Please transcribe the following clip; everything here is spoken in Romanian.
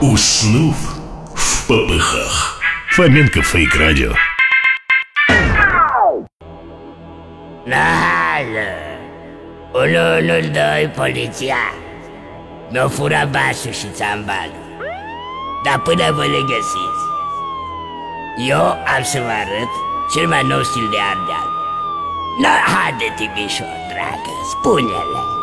Уснув в попыхах. Фоменко Фейк Радио. Alo, 112, poliția. Mi-au furat vasul și țambalul, dar până vă le găsiți, eu am să vă arăt cel mai nou stil de Ardeal. Haide, Timișor, dragă, spune-le.